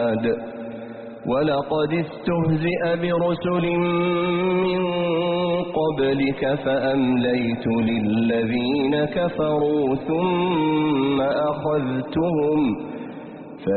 مهاد ولقد استهزئ برسل من قبلك فأمليت للذين كفروا ثم أخذتهم